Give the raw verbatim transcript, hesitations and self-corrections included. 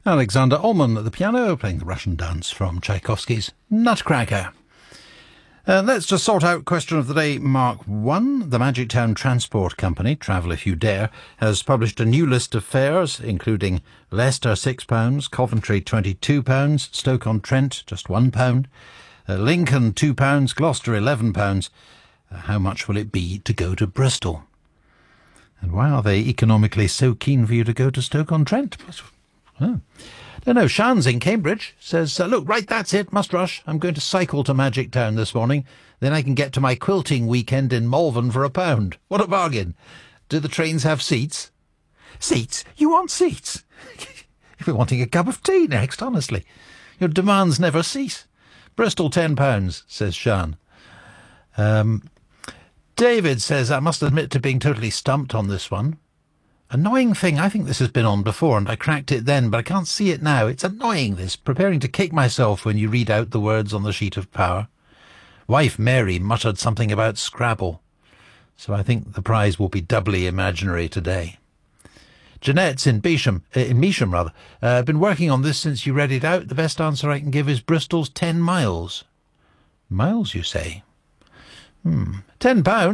Alexander Ullman at the piano, playing the Russian dance from Tchaikovsky's Nutcracker. Uh, let's just sort out question of the day Mark one. The Magic Town Transport Company, travel if you dare, has published a new list of fares, including Leicester six pounds, Coventry twenty-two pounds, Stoke-on-Trent just one pound, uh, Lincoln two pounds, Gloucester eleven pounds. Uh, how much will it be to go to Bristol? And why are they economically so keen for you to go to Stoke-on-Trent? Oh. Don't know. Shan's in Cambridge says, uh, look, right, that's it. Must rush. I'm going to cycle to Magic Town this morning. Then I can get to my quilting weekend in Malvern for a pound. What a bargain. Do the trains have seats? Seats? You want seats? You'll be wanting a cup of tea next, honestly. Your demands never cease. Bristol ten pounds, says Shan. Um, David says, I must admit to being totally stumped on this one. Annoying thing, I think this has been on before and I cracked it then, but I can't see it now. It's annoying, this, preparing to kick myself when you read out the words on the sheet of power. Wife Mary muttered something about Scrabble, so I think the prize will be doubly imaginary today. Jeanette's in Beesham, uh, in Measham rather. Uh, I've been working on this since you read it out. The best answer I can give is Bristol's ten miles. Miles, you say? Hmm. Ten pounds?